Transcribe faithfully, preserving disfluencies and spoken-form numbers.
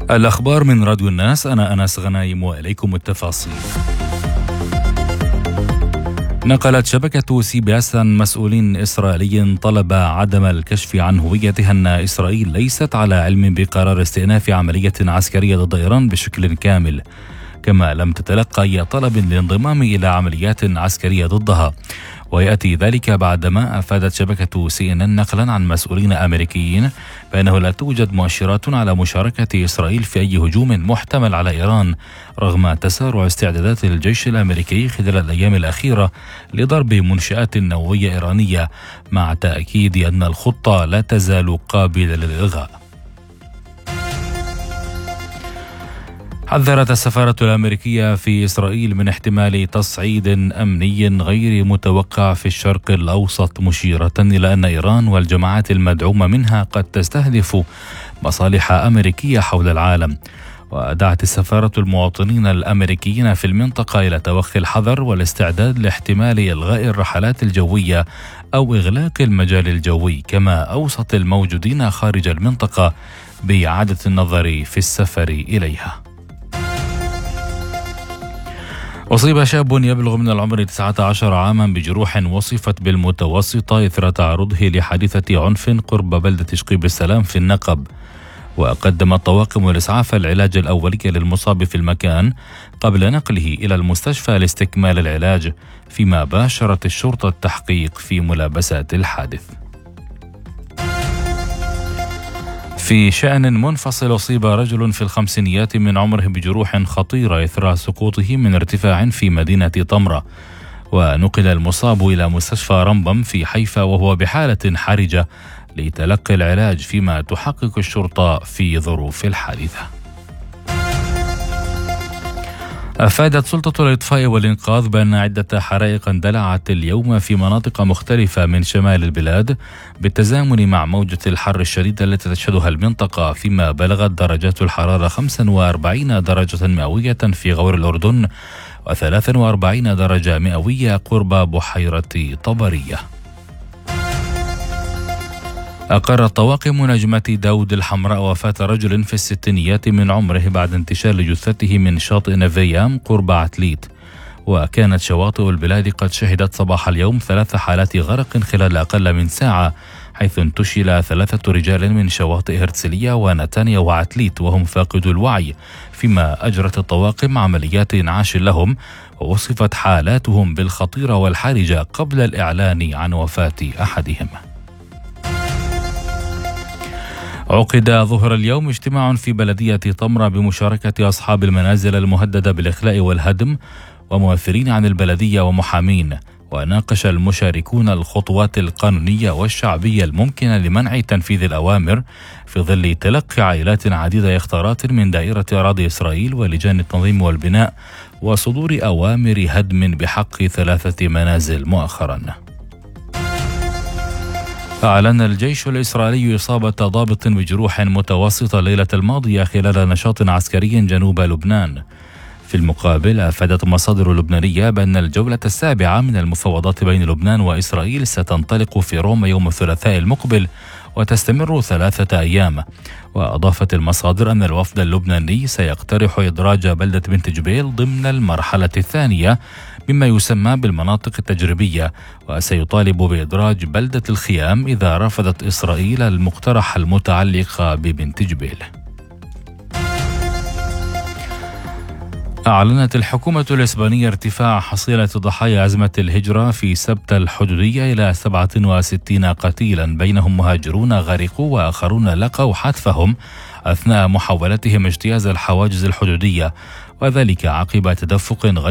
الأخبار من راديو الناس. أنا أنس غنايم وإليكم التفاصيل. نقلت شبكة سي بي اس عن مسؤولين إسرائيلي طلب عدم الكشف عن هويتها أن إسرائيل ليست على علم بقرار استئناف عملية عسكرية ضد إيران بشكل كامل، كما لم تتلقى أي طلب للانضمام إلى عمليات عسكرية ضدها. ويأتي ذلك بعدما أفادت شبكة سي إن إن نقلا عن مسؤولين أمريكيين بأنه لا توجد مؤشرات على مشاركة إسرائيل في أي هجوم محتمل على إيران، رغم تسارع استعدادات الجيش الأمريكي خلال الأيام الأخيرة لضرب منشآت نووية إيرانية، مع تأكيد أن الخطة لا تزال قابلة للإلغاء. حذرت السفارة الأمريكية في إسرائيل من احتمال تصعيد أمني غير متوقع في الشرق الأوسط، مشيرة إلى أن إيران والجماعات المدعومة منها قد تستهدف مصالح أمريكية حول العالم. ودعت السفارة المواطنين الأمريكيين في المنطقة إلى توخي الحذر والاستعداد لاحتمال إلغاء الرحلات الجوية أو إغلاق المجال الجوي، كما أوصت الموجودين خارج المنطقة بإعادة النظر في السفر إليها. أصيب شاب يبلغ من العمر تسعة عشر عاما بجروح وصفت بالمتوسطة إثر تعرضه لحادثة عنف قرب بلدة شقيب السلام في النقب. وقدمت طواقم الإسعاف العلاج الأولي للمصاب في المكان قبل نقله إلى المستشفى لاستكمال العلاج، فيما باشرت الشرطة التحقيق في ملابسات الحادث. في شأن منفصل، أصيب رجل في الخمسينيات من عمره بجروح خطيرة إثر سقوطه من ارتفاع في مدينة طمرة، ونقل المصاب إلى مستشفى رمبم في حيفا وهو بحالة حرجة لتلقي العلاج، فيما تحقق الشرطة في ظروف الحادثة. أفادت سلطة الإطفاء والإنقاذ بأن عدة حرائق اندلعت اليوم في مناطق مختلفة من شمال البلاد بالتزامن مع موجة الحر الشديدة التي تشهدها المنطقة، فيما بلغت درجات الحرارة خمسة وأربعين درجة مئوية في غور الأردن وثلاثة وأربعين درجة مئوية قرب بحيرة طبرية. أقرت طواقم نجمة داود الحمراء وفاة رجل في الستينيات من عمره بعد انتشال جثته من شاطئ نفيام قرب عتليت. وكانت شواطئ البلاد قد شهدت صباح اليوم ثلاث حالات غرق خلال أقل من ساعة، حيث انتشل ثلاثة رجال من شواطئ هرتسلية ونتانيا وعتليت وهم فاقدو الوعي، فيما أجرت الطواقم عمليات إنعاش لهم ووصفت حالاتهم بالخطيرة والحرجة قبل الإعلان عن وفاة أحدهم. عقد ظهر اليوم اجتماع في بلدية طمرة بمشاركة أصحاب المنازل المهددة بالإخلاء والهدم وممثلين عن البلدية ومحامين، وناقش المشاركون الخطوات القانونية والشعبية الممكنة لمنع تنفيذ الأوامر في ظل تلقي عائلات عديدة اختارات من دائرة أراضي إسرائيل ولجان التنظيم والبناء وصدور أوامر هدم بحق ثلاثة منازل مؤخرا. أعلن الجيش الإسرائيلي إصابة ضابط بجروح متوسطة ليلة الماضية خلال نشاط عسكري جنوب لبنان. في المقابل، أفادت مصادر لبنانية بأن الجولة السابعة من المفاوضات بين لبنان وإسرائيل ستنطلق في روما يوم الثلاثاء المقبل وتستمر ثلاثة أيام. وأضافت المصادر أن الوفد اللبناني سيقترح إدراج بلدة بنت جبيل ضمن المرحلة الثانية مما يسمى بالمناطق التجريبية، وسيطالب بإدراج بلدة الخيام إذا رفضت إسرائيل المقترح المتعلق ببنت جبيل. أعلنت الحكومة الإسبانية ارتفاع حصيلة ضحايا أزمة الهجرة في سبتة الحدودية إلى سبعة وستين قتيلا، بينهم مهاجرون غرقوا وآخرون لقوا حتفهم أثناء محاولتهم اجتياز الحواجز الحدودية، وذلك عقب تدفق غير